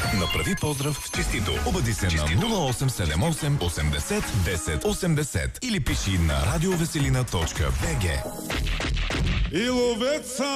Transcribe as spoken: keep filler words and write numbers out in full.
Направи поздрав в честито. Обади се на нула осем седем осем осемдесет десет осемдесет или пиши на радиовеселина точка бг. И ловеца